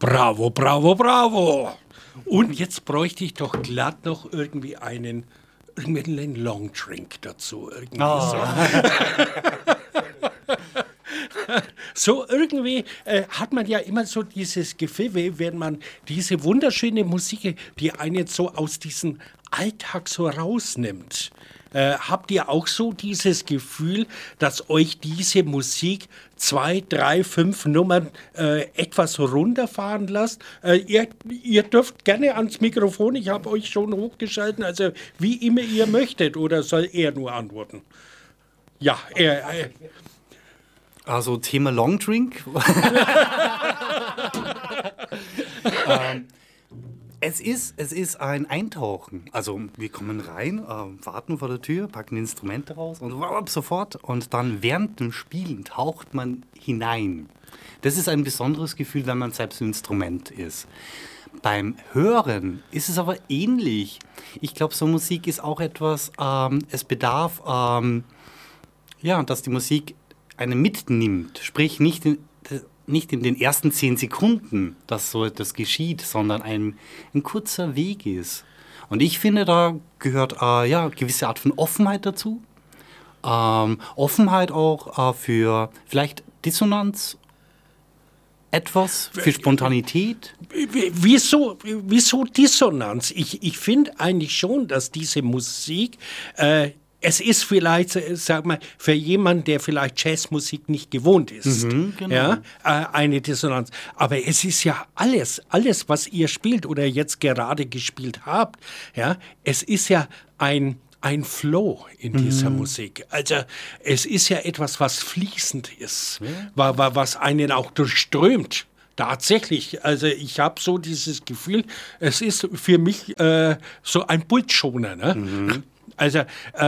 Bravo, bravo, bravo. Und jetzt bräuchte ich doch glatt noch irgendwie einen Longdrink dazu. So irgendwie hat man ja immer so dieses Gefühl, wenn man diese wunderschöne Musik, die einen so aus diesem Alltag so rausnimmt. Habt ihr auch so dieses Gefühl, dass euch diese Musik 2, 3, 5 Nummern etwas runterfahren lässt? Ihr dürft gerne ans Mikrofon, ich habe euch schon hochgeschalten, also wie immer ihr möchtet, oder soll er nur antworten? Ja, Also Thema Longdrink. Es ist ein Eintauchen. Also wir kommen rein, warten vor der Tür, packen Instrumente raus und sofort. Und dann während dem Spielen taucht man hinein. Das ist ein besonderes Gefühl, wenn man selbst ein Instrument ist. Beim Hören ist es aber ähnlich. Ich glaube, so Musik ist auch etwas, es bedarf, dass die Musik einen mitnimmt. Sprich, nicht in den ersten 10 Sekunden, dass so etwas geschieht, sondern ein kurzer Weg ist. Und ich finde, da gehört eine gewisse Art von Offenheit dazu. Offenheit auch für vielleicht Dissonanz, etwas für Spontanität. Wieso Dissonanz? Ich finde eigentlich schon, dass diese Musik es ist vielleicht, sag mal, für jemanden, der vielleicht Jazzmusik nicht gewohnt ist, genau. Eine Dissonanz. Aber es ist ja alles, was ihr spielt oder jetzt gerade gespielt habt, ja, es ist ja ein Flow in dieser Musik. Also es ist ja etwas, was fließend ist, was einen auch durchströmt. Tatsächlich, also ich habe so dieses Gefühl, es ist für mich so ein Pulsschoner, ne? Also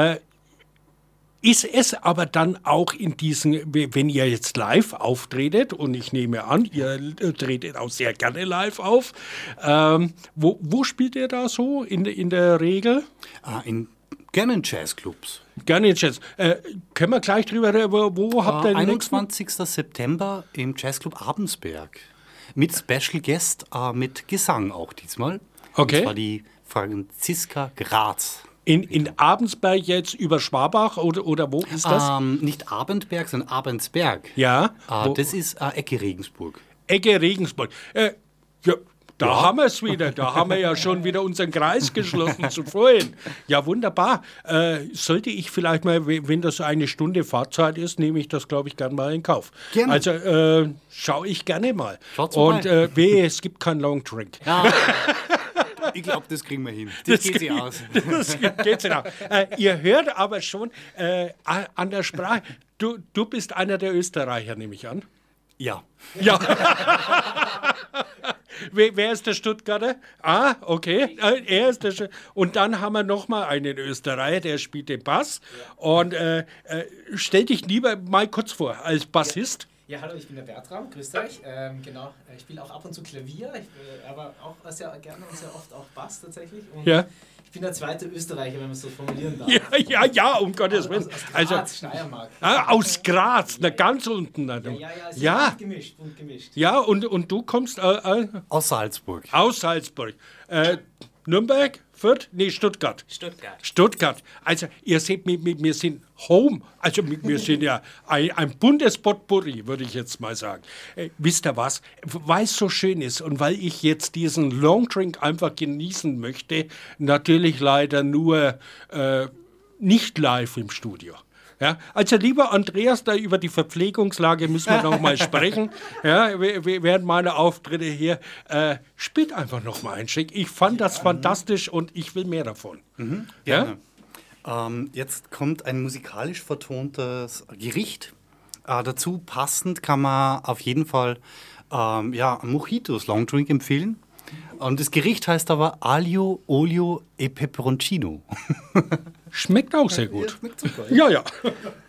ist es aber dann auch in diesen, wenn ihr jetzt live auftretet, und ich nehme an, ihr tretet auch sehr gerne live auf, wo spielt ihr da so in der Regel? Gerne in Jazzclubs. Gerne in Jazz. Können wir gleich drüber reden, wo habt ihr 21. September im Jazzclub Abensberg. Mit Special Guest, mit Gesang auch diesmal. Okay. Und zwar die Franziska Graz. In Abensberg jetzt über Schwabach oder wo ist das? Nicht Abendberg, sondern Abendsberg. Ja. Das ist Ecke Regensburg. Ecke Regensburg. Da haben wir es wieder. Da haben wir ja schon wieder unseren Kreis geschlossen zu vorhin. Ja, wunderbar. Sollte ich vielleicht mal, wenn das eine Stunde Fahrzeit ist, nehme ich das, glaube ich, gerne mal in Kauf. Gerne. Also schaue ich gerne mal. Schaut's Und vorbei. es gibt keinen Long Drink. Ja. Ich glaube, das kriegen wir hin. Das geht sich aus. Das geht sich aus. Ihr hört aber schon an der Sprache, du bist einer der Österreicher, nehme ich an. Ja. Ja. Wer ist der Stuttgarter? Ah, okay. Er ist der Und dann haben wir noch mal einen Österreicher, der spielt den Bass. Ja. Und stell dich lieber mal kurz vor, als Bassist. Ja, hallo, ich bin der Bertram, grüßt euch. Genau, ich spiele auch ab und zu Klavier, aber auch sehr gerne und sehr oft auch Bass tatsächlich. Und ich bin der zweite Österreicher, wenn man es so formulieren darf. Ja, um Gottes Willen. Aus Graz, Steiermark. Aus Graz, ganz unten. Ja, bunt gemischt. Ja, und du kommst aus Salzburg. Aus Salzburg. Nürnberg? Fürth? Nee, Stuttgart. Stuttgart. Also ihr seht, wir sind home. Also wir sind ja ein buntes Potpourri, würde ich jetzt mal sagen. Wisst ihr was? Weil es so schön ist und weil ich jetzt diesen Long Drink einfach genießen möchte, natürlich leider nur nicht live im Studio. Ja, also lieber Andreas, da über die Verpflegungslage müssen wir noch mal sprechen. Ja, während meiner Auftritte hier. Spielt einfach noch mal ein Stück. Ich fand das fantastisch und ich will mehr davon. Gerne. Jetzt kommt ein musikalisch vertontes Gericht. Dazu passend kann man auf jeden Fall Mojitos Long Drink empfehlen. Und das Gericht heißt aber Aglio, Olio e Peperoncino. Schmeckt auch sehr gut. Ja, schmeckt super. Ja.